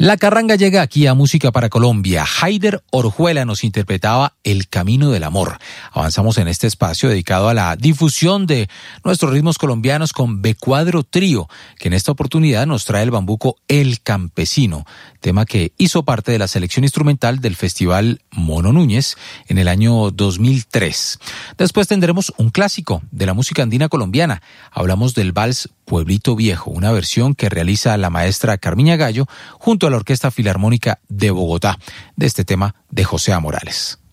La carranga llega aquí a Música para Colombia. Haider Orjuela nos interpretaba El Camino del Amor. Avanzamos en este espacio dedicado a la difusión de nuestros ritmos colombianos con B4 Trío, que en esta oportunidad nos trae el bambuco El Campesino, tema que hizo parte de la selección instrumental del Festival Mono Núñez en el año 2003. Después tendremos un clásico de la música andina colombiana. Hablamos del vals Pueblito Viejo, una versión que realiza la maestra Carmiña Gallo junto a la Orquesta Filarmónica de Bogotá, de este tema de José A. Morales.